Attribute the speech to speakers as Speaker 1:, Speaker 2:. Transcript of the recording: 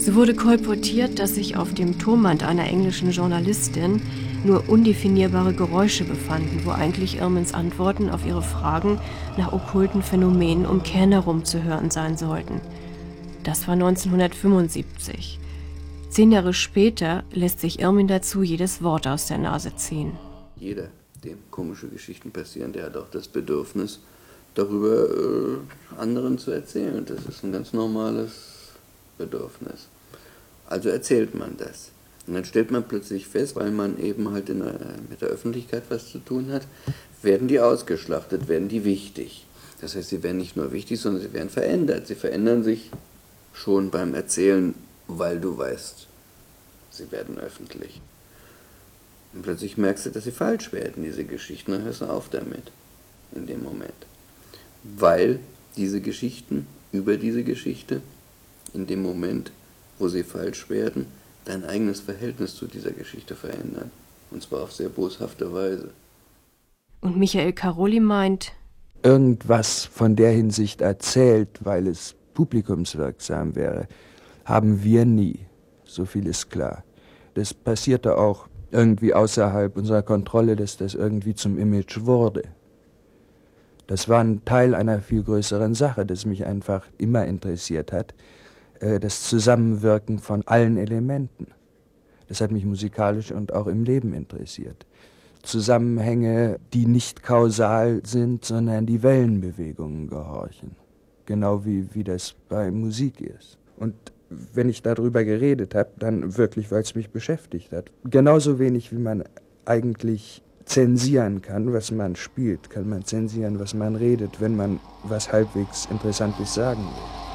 Speaker 1: So wurde kolportiert, dass sich auf dem Tonband einer englischen Journalistin nur undefinierbare Geräusche befanden, wo eigentlich Irmens Antworten auf ihre Fragen nach okkulten Phänomenen um Cairn herum zu hören sein sollten. Das war 1975. 10 Jahre später lässt sich Irmin dazu jedes Wort aus der Nase ziehen.
Speaker 2: Jeder, dem komische Geschichten passieren, der hat auch das Bedürfnis, darüber anderen zu erzählen. Das ist ein ganz normales Bedürfnis. Also erzählt man das. Und dann stellt man plötzlich fest, weil man eben halt mit der Öffentlichkeit was zu tun hat, werden die ausgeschlachtet, werden die wichtig. Das heißt, sie werden nicht nur wichtig, sondern sie werden verändert. Sie verändern sich schon beim Erzählen, weil du weißt, sie werden öffentlich. Und plötzlich merkst du, dass sie falsch werden, diese Geschichten, dann hörst du auf damit, in dem Moment. Weil diese Geschichten, über diese Geschichte, in dem Moment, wo sie falsch werden, dein eigenes Verhältnis zu dieser Geschichte verändern. Und zwar auf sehr boshafte Weise.
Speaker 1: Und Michael Caroli meint,
Speaker 3: irgendwas von der Hinsicht erzählt, weil es publikumswirksam wäre, haben wir nie. So viel ist klar. Das passierte auch irgendwie außerhalb unserer Kontrolle, dass das irgendwie zum Image wurde. Das war ein Teil einer viel größeren Sache, das mich einfach immer interessiert hat. Das Zusammenwirken von allen Elementen. Das hat mich musikalisch und auch im Leben interessiert. Zusammenhänge, die nicht kausal sind, sondern die Wellenbewegungen gehorchen. Genau wie das bei Musik ist. Und wenn ich darüber geredet habe, dann wirklich, weil es mich beschäftigt hat. Genauso wenig, wie man eigentlich zensieren kann, was man spielt, kann man zensieren, was man redet, wenn man was halbwegs Interessantes sagen will.